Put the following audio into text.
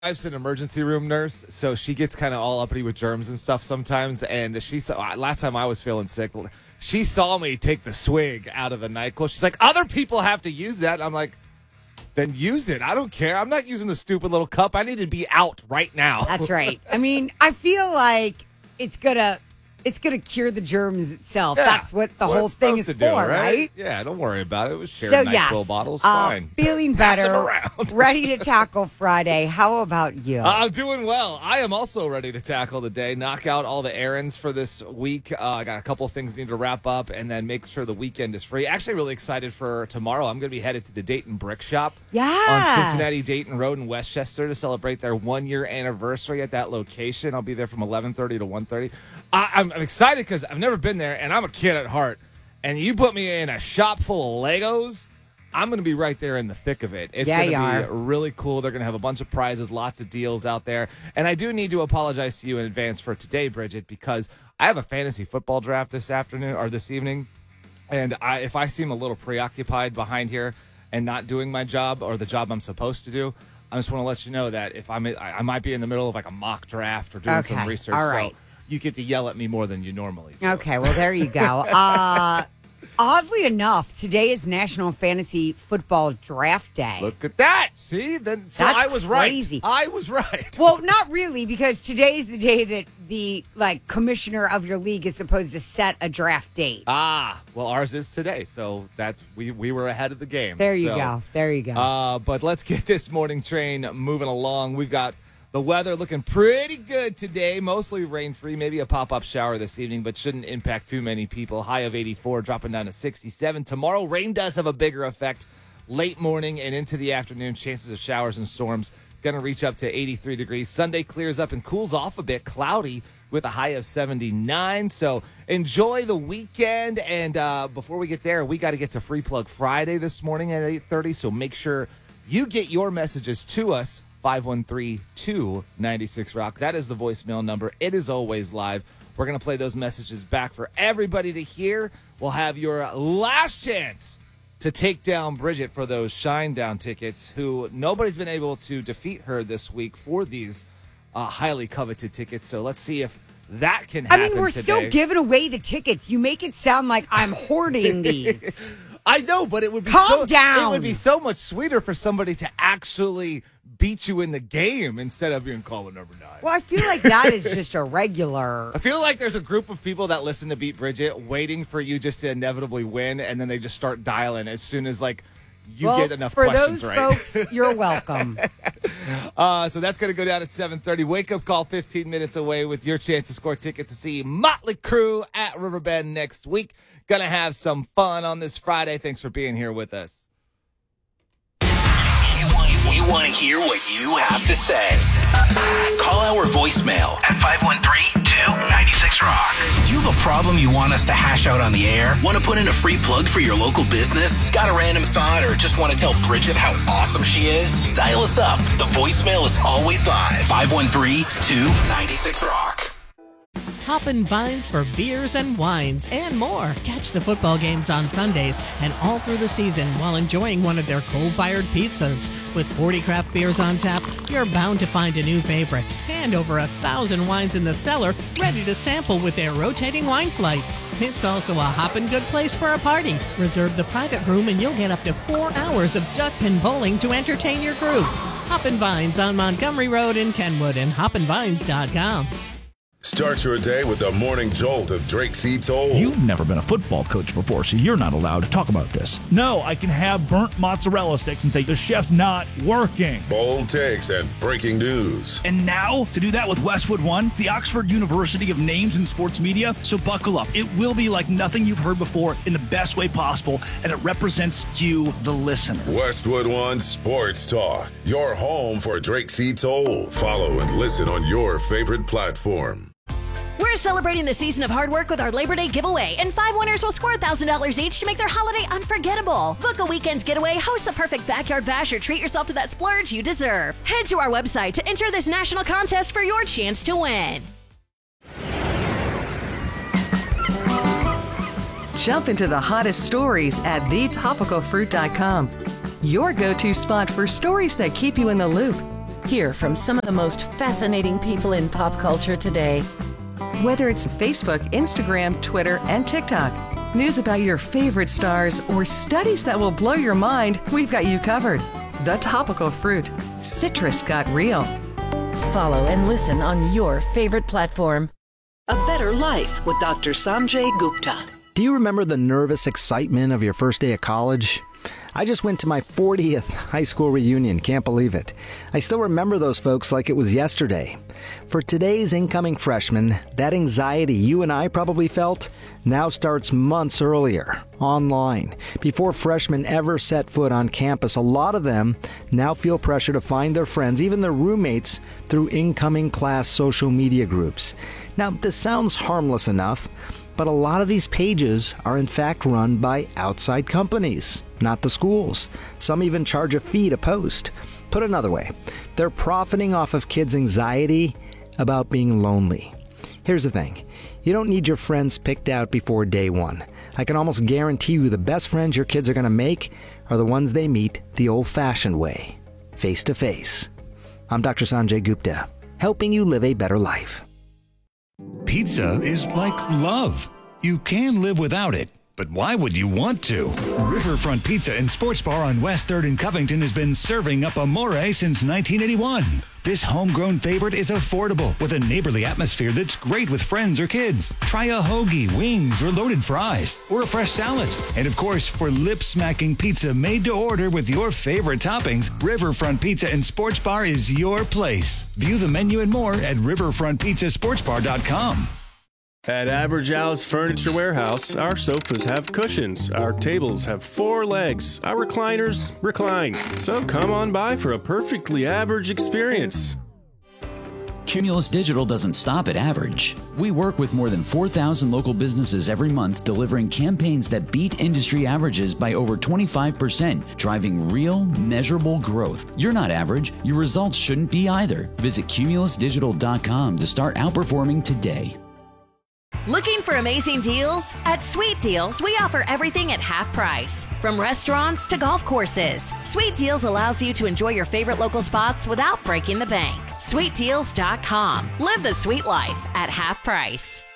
wife's an emergency room nurse, so she gets kind of all uppity with germs and stuff sometimes. And she saw last time I was feeling sick, she saw me take the swig out of the NyQuil. She's like, other people have to use that. And I'm like, then use it. I don't care. I'm not using the stupid little cup. I need to be out right now. That's right. I mean, I feel like it's gonna cure the germs itself. Yeah, That's what the whole thing is for, right? Yeah, don't worry about it. It was sharing NyQuil bottles. Fine. Feeling Pass them better, around. ready to tackle Friday. How about you? I'm doing well. I am also ready to tackle the day, knock out all the errands for this week. I got a couple of things I need to wrap up, and then make sure the weekend is free. Actually, really excited for tomorrow. I'm going to be headed to the Dayton Brick Shop on Cincinnati Dayton Road in Westchester to celebrate their 1-year anniversary at that location. I'll be there from 11:30 to 1:30. I'm excited because I've never been there, and I'm a kid at heart. And you put me in a shop full of Legos, I'm going to be right there in the thick of it. It's going to be really cool. They're going to have a bunch of prizes, lots of deals out there. And I do need to apologize to you in advance for today, Bridget, because I have a fantasy football draft this evening. And if I seem a little preoccupied behind here and not doing my job or the job I'm supposed to do, I just want to let you know that if I might be in the middle of like a mock draft or doing some research. All right. So you get to yell at me more than you normally do. Okay, well, there you go. Oddly enough, today is National Fantasy Football Draft Day. Look at that. See? I was crazy. Right. I was right. Well, not really, because today is the day that the commissioner of your league is supposed to set a draft date. Well, ours is today, so that's we were ahead of the game. There you go. There you go. But let's get this morning train moving along. We've got the weather looking pretty good today, mostly rain-free, maybe a pop-up shower this evening, but shouldn't impact too many people. High of 84, dropping down to 67. Tomorrow, rain does have a bigger effect. Late morning and into the afternoon, chances of showers and storms going to reach up to 83 degrees. Sunday clears up and cools off a bit, cloudy with a high of 79. So enjoy the weekend. And before we get there, we got to get to Free Plug Friday this morning at 8:30. So make sure you get your messages to us. 513-296-ROCK. That is the voicemail number. It is always live. We're going to play those messages back for everybody to hear. We'll have your last chance to take down Bridget for those Shinedown tickets, who nobody's been able to defeat her this week for these highly coveted tickets. So let's see if that can happen. I mean, we're still giving away the tickets. You make it sound like I'm hoarding these. I know, but it would be Calm down. It would be so much sweeter for somebody to actually beat you in the game instead of being caller number 9. Well, I feel like that is just a regular. I feel like there's a group of people that listen to Beat Bridget waiting for you just to inevitably win, and then they just start dialing as soon as you get enough questions right. For those folks, you're welcome. So that's going to go down at 7:30. Wake up call 15 minutes away with your chance to score tickets to see Motley Crue at Riverbend next week. Going to have some fun on this Friday. Thanks for being here with us. We want to hear what you have to say. Call our voicemail at 513-296-ROCK. Do you have a problem you want us to hash out on the air? Want to put in a free plug for your local business? Got a random thought or just want to tell Bridget how awesome she is? Dial us up. The voicemail is always live. 513-296-ROCK. Hoppin' Vines for beers and wines and more. Catch the football games on Sundays and all through the season while enjoying one of their coal-fired pizzas. With 40 craft beers on tap, you're bound to find a new favorite. And over 1,000 wines in the cellar, ready to sample with their rotating wine flights. It's also a hoppin' good place for a party. Reserve the private room and you'll get up to 4 hours of duck pin bowling to entertain your group. Hoppin' Vines on Montgomery Road in Kenwood and hoppinvines.com. Start your day with the morning jolt of Drake C. Toll. You've never been a football coach before, so you're not allowed to talk about this. No, I can have burnt mozzarella sticks and say the chef's not working. Bold takes and breaking news. And now, to do that with Westwood One, the Oxford University of Names in Sports Media, so buckle up. It will be like nothing you've heard before in the best way possible, and it represents you, the listener. Westwood One Sports Talk, your home for Drake C. Toll. Follow and listen on your favorite platform. We're celebrating the season of hard work with our Labor Day giveaway, and 5 winners will score $1,000 each to make their holiday unforgettable. Book a weekend getaway, host the perfect backyard bash, or treat yourself to that splurge you deserve. Head to our website to enter this national contest for your chance to win. Jump into the hottest stories at thetopicalfruit.com. Your go-to spot for stories that keep you in the loop. Hear from some of the most fascinating people in pop culture today. Whether it's Facebook, Instagram, Twitter, and TikTok, news about your favorite stars, or studies that will blow your mind, we've got you covered. The Topical Fruit. Citrus got real. Follow and listen on your favorite platform. A Better Life with Dr. Sanjay Gupta. Do you remember the nervous excitement of your first day of college? I just went to my 40th high school reunion. Can't believe it. I still remember those folks like it was yesterday. For today's incoming freshmen, that anxiety you and I probably felt now starts months earlier, online. Before freshmen ever set foot on campus, a lot of them now feel pressure to find their friends, even their roommates, through incoming class social media groups. Now, this sounds harmless enough, but a lot of these pages are in fact run by outside companies, not the schools. Some even charge a fee to post. Put another way, they're profiting off of kids' anxiety about being lonely. Here's the thing, you don't need your friends picked out before day one. I can almost guarantee you the best friends your kids are going to make are the ones they meet the old-fashioned way, face to face. I'm Dr. Sanjay Gupta, helping you live a better life. Pizza is like love. You can live without it, but why would you want to? Riverfront Pizza and Sports Bar on West 3rd in Covington has been serving up Amore since 1981. This homegrown favorite is affordable with a neighborly atmosphere that's great with friends or kids. Try a hoagie, wings, or loaded fries, or a fresh salad. And of course, for lip-smacking pizza made to order with your favorite toppings, Riverfront Pizza and Sports Bar is your place. View the menu and more at riverfrontpizzasportsbar.com. At Average Al's Furniture Warehouse, our sofas have cushions, our tables have 4 legs, our recliners recline. So come on by for a perfectly average experience. Cumulus Digital doesn't stop at average. We work with more than 4,000 local businesses every month, delivering campaigns that beat industry averages by over 25%, driving real, measurable growth. You're not average. Your results shouldn't be either. Visit cumulusdigital.com to start outperforming today. Looking for amazing deals? At Sweet Deals, we offer everything at half price. From restaurants to golf courses, Sweet Deals allows you to enjoy your favorite local spots without breaking the bank. SweetDeals.com. Live the sweet life at half price.